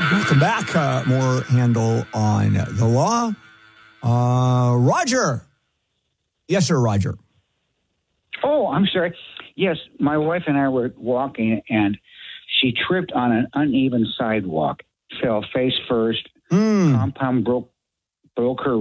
Welcome back. More handle on the law. Roger. Yes, sir, Roger. Oh, I'm sorry. Yes, my wife and I were walking, and she tripped on an uneven sidewalk, fell face first, compound broke her